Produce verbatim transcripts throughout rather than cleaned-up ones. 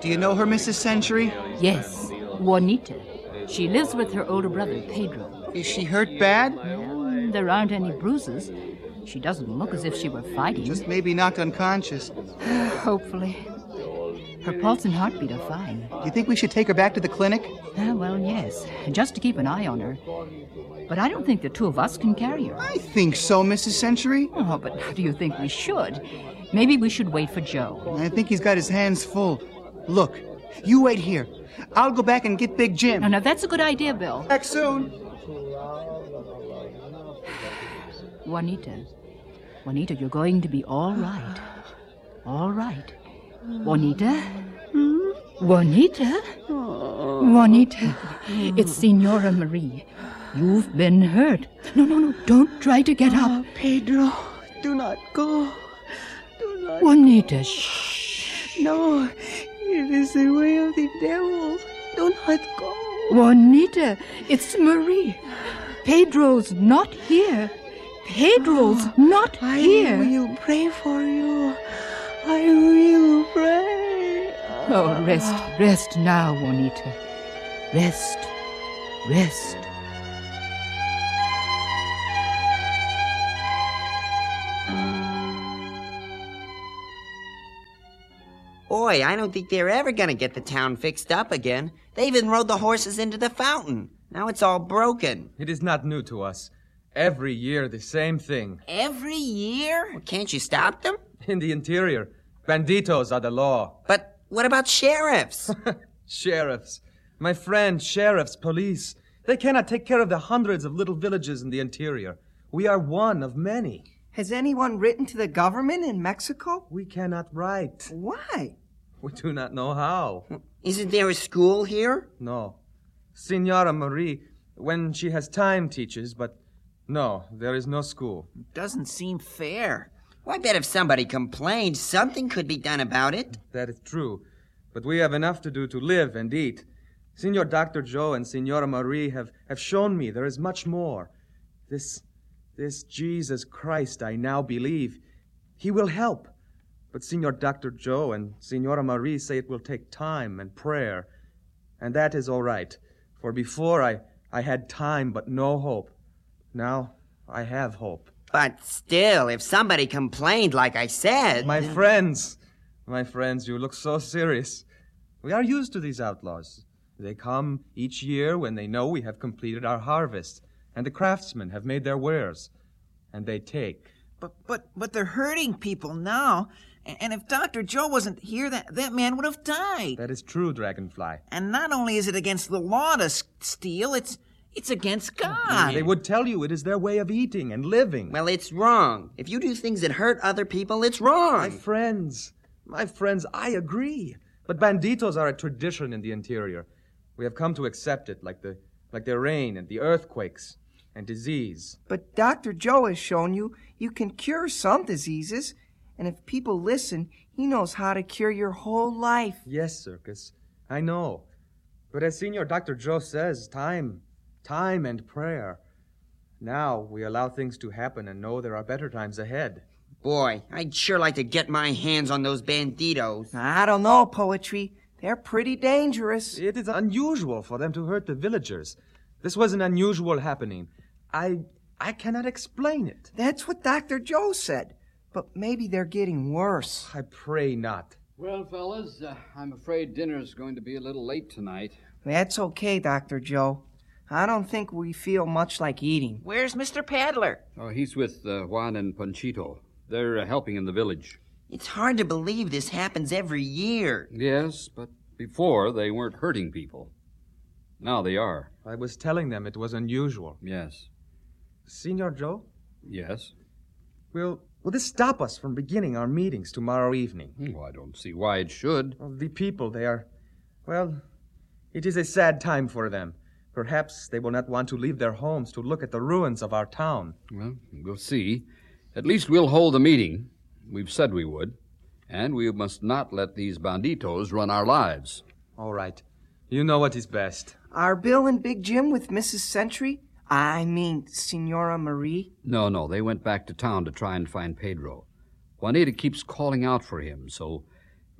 Do you know her, Missus Century? Yes, Juanita. She lives with her older brother, Pedro. Is she hurt bad? Well, there aren't any bruises. She doesn't look as if she were fighting. Just maybe knocked unconscious. Hopefully. Her pulse and heartbeat are fine. Do you think we should take her back to the clinic? Uh, well, yes, just to keep an eye on her. But I don't think the two of us can carry her. I think so, Missus Century. Oh, but how do you think we should? Maybe we should wait for Joe. I think he's got his hands full. Look, you wait here. I'll go back and get Big Jim. No, no, that's a good idea, Bill. Back soon. Juanita. Juanita, you're going to be all right. All right. Juanita? Hmm? Juanita? Oh. Juanita, it's Senora Marie. You've been hurt. No, no, no, don't try to get oh, up. Pedro, do not go. Do not Juanita, go. shh. No, it is the way of the devil. Do not go. Juanita, it's Marie. Pedro's not here. Pedro's oh, not I here. I will pray for you. I will pray. Oh, rest, rest now, Juanita. Rest, rest. Boy, I don't think they're ever gonna get the town fixed up again. They even rode the horses into the fountain. Now it's all broken. It is not new to us. Every year, the same thing. Every year? Well, can't you stop them? In the interior, banditos are the law. But what about sheriffs? Sheriffs. My friend, sheriffs, police. They cannot take care of the hundreds of little villages in the interior. We are one of many. Has anyone written to the government in Mexico? We cannot write. Why? We do not know how. Isn't there a school here? No. Senora Marie, when she has time, teaches, but no, there is no school. Doesn't seem fair. Well, I bet if somebody complained, something could be done about it. That is true. But we have enough to do to live and eat. Senor Doctor Joe and Senora Marie have, have shown me there is much more. This, this Jesus Christ I now believe. He will help. But Senor Doctor Joe and Senora Marie say it will take time and prayer. And that is all right. For before I, I had time but no hope. Now I have hope. But still, if somebody complained like I said... My friends, my friends, you look so serious. We are used to these outlaws. They come each year when they know we have completed our harvest, and the craftsmen have made their wares, and they take. But but but they're hurting people now, and if Doctor Joe wasn't here, that, that man would have died. That is true, Dragonfly. And not only is it against the law to steal, it's it's against God. They would tell you it is their way of eating and living. Well, it's wrong. If you do things that hurt other people, it's wrong. My friends, my friends, I agree. But banditos are a tradition in the interior. We have come to accept it, like the like the rain and the earthquakes and disease. But Doctor Joe has shown you you can cure some diseases, and if people listen, he knows how to cure your whole life. Yes, Circus, I know. But as Senor Doctor Joe says, time, time and prayer. Now we allow things to happen and know there are better times ahead. Boy, I'd sure like to get my hands on those banditos. I don't know, Poetry. They're pretty dangerous. It is unusual for them to hurt the villagers. This was an unusual happening. I I cannot explain it. That's what Doctor Joe said. But maybe they're getting worse. I pray not. Well, fellas, uh, I'm afraid dinner's going to be a little late tonight. That's okay, Doctor Joe. I don't think we feel much like eating. Where's Mister Paddler? Oh, he's with uh, Juan and Panchito. They're uh, helping in the village. It's hard to believe this happens every year. Yes, but before they weren't hurting people. Now they are. I was telling them it was unusual. Yes. Senor Joe? Yes? Will, will this stop us from beginning our meetings tomorrow evening? Oh, I don't see why it should. Well, the people, they are... Well, it is a sad time for them. Perhaps they will not want to leave their homes to look at the ruins of our town. Well, we'll see. At least we'll hold a meeting. We've said we would. And we must not let these banditos run our lives. All right. You know what is best. Are Bill and Big Jim with Missus Century? I mean, Senora Marie? No, no. They went back to town to try and find Pedro. Juanita keeps calling out for him, so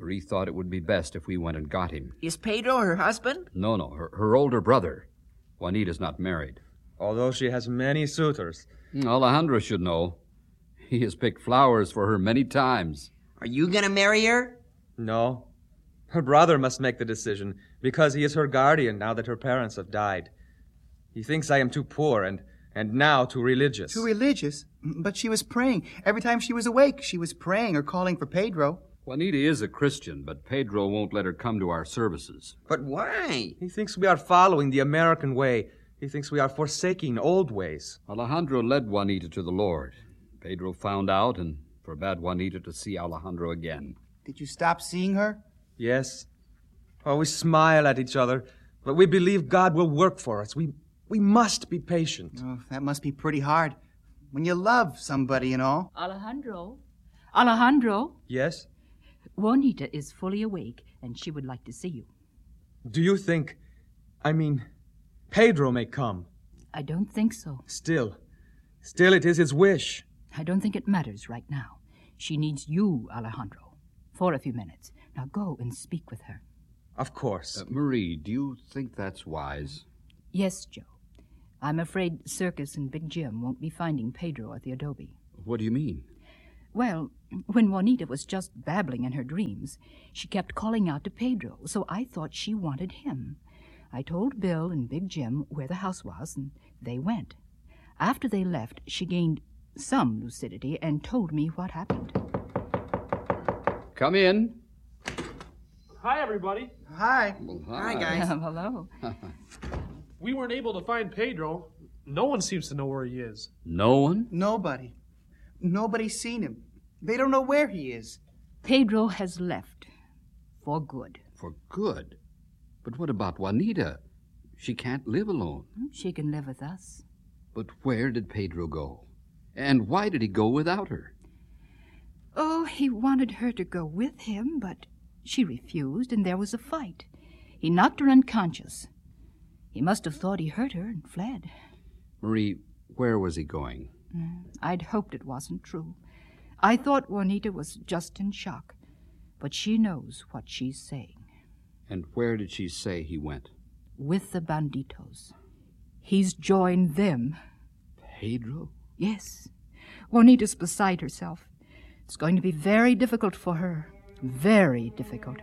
Marie thought it would be best if we went and got him. Is Pedro her husband? No, no, her, her older brother. Juanita's not married. Although she has many suitors. Alejandro should know. He has picked flowers for her many times. Are you gonna marry her? No. Her brother must make the decision, because he is her guardian now that her parents have died. He thinks I am too poor and, and now too religious. Too religious? But she was praying. Every time she was awake, she was praying or calling for Pedro. Juanita is a Christian, but Pedro won't let her come to our services. But why? He thinks we are following the American way. He thinks we are forsaking old ways. Alejandro led Juanita to the Lord. Pedro found out and forbade Juanita to see Alejandro again. Did you stop seeing her? Yes. Oh, we smile at each other, but we believe God will work for us. We we must be patient. Oh, that must be pretty hard. When you love somebody and all. Alejandro. Alejandro. Yes? Juanita is fully awake, and she would like to see you. Do you think... I mean, Pedro may come? I don't think so. Still. Still, it is his wish. I don't think it matters right now. She needs you, Alejandro, for a few minutes. Now go and speak with her. Of course. Uh, Marie, do you think that's wise? Yes, Joe. I'm afraid Circus and Big Jim won't be finding Pedro at the adobe. What do you mean? Well, when Juanita was just babbling in her dreams, she kept calling out to Pedro, so I thought she wanted him. I told Bill and Big Jim where the house was, and they went. After they left, she gained some lucidity and told me what happened. Come in. Hi, everybody. Hi. Well, Hi, guys. Hello. We weren't able to find Pedro. No one seems to know where he is. No one? Nobody. Nobody's seen him. They don't know where he is. Pedro has left. For good. For good? But what about Juanita? She can't live alone. She can live with us. But where did Pedro go? And why did he go without her? Oh, he wanted her to go with him, but she refused, and there was a fight. He knocked her unconscious. He must have thought he hurt her and fled. Marie, where was he going? Mm, I'd hoped it wasn't true. I thought Juanita was just in shock, but she knows what she's saying. And where did she say he went? With the banditos. He's joined them. Pedro? Yes. Juanita's beside herself. It's going to be very difficult for her. Very difficult.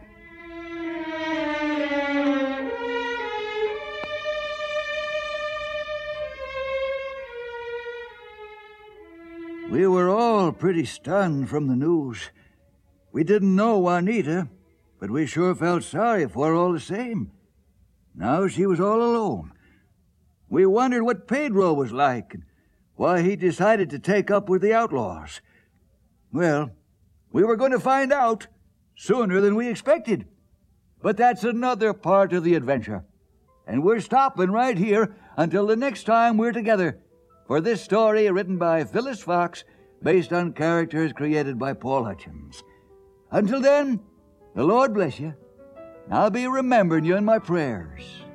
We were all pretty stunned from the news. We didn't know Juanita, but we sure felt sorry for her all the same. Now she was all alone. We wondered what Pedro was like and why he decided to take up with the outlaws. Well, we were going to find out sooner than we expected. But that's another part of the adventure. And we're stopping right here until the next time we're together for this story written by Phyllis Fox, based on characters created by Paul Hutchins. Until then, the Lord bless you. I'll be remembering you in my prayers.